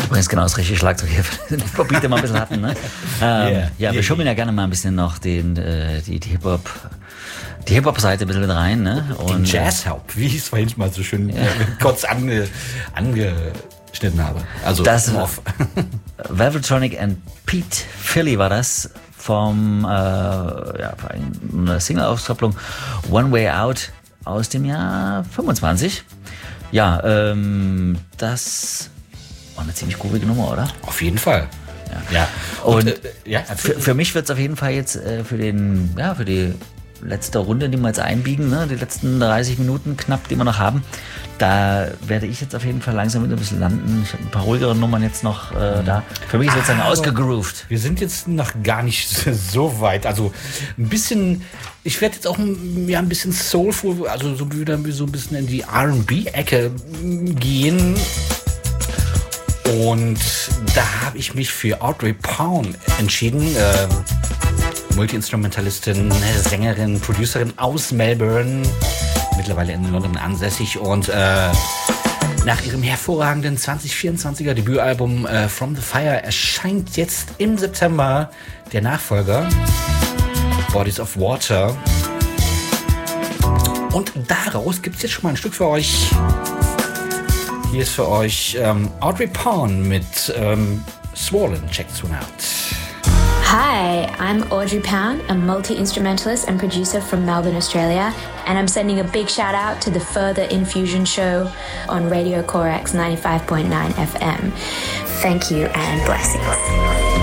übrigens genau das richtige Schlagzeug hier für den Hip-Hop-Beat, den wir ein bisschen hatten. Ne? Wir schummeln ja gerne mal ein bisschen noch die Hip-Hop-Seite ein bisschen mit rein. Ne? Und den Jazz-Haupt, wie ich es vorhin mal so schön kurz angeschnitten habe. Also das Velvetronic and Pete Philly war das vom einer Single-Auskopplung One Way Out aus dem Jahr 25. Ja, das war eine ziemlich groovige Nummer, oder? Auf jeden Fall. Ja. Und für mich wird es auf jeden Fall jetzt für die letzte Runde, die wir jetzt einbiegen, ne, die letzten 30 Minuten knapp, die wir noch haben, da werde ich jetzt auf jeden Fall langsam wieder ein bisschen landen. Ich habe ein paar ruhigere Nummern jetzt noch da. Für mich ist sozusagen ausgegroovt. Wir sind jetzt noch gar nicht so weit. Also ein bisschen, ich werde jetzt auch ein bisschen soulful, also so wieder so ein bisschen in die R&B-Ecke gehen. Und da habe ich mich für Audrey Pound entschieden. Multi-Instrumentalistin, Sängerin, Producerin aus Melbourne, mittlerweile in London ansässig, und nach ihrem hervorragenden 2024er Debütalbum From the Fire erscheint jetzt im September der Nachfolger Bodies of Water, und daraus gibt es jetzt schon mal ein Stück für euch. Hier ist für euch Audrey Pound mit Swollen. Check's one out. Hi, I'm Audrey Pound, a multi-instrumentalist and producer from Melbourne, Australia, and I'm sending a big shout out to the Further Infusion show on Radio Corax 95.9 FM. Thank you and blessings.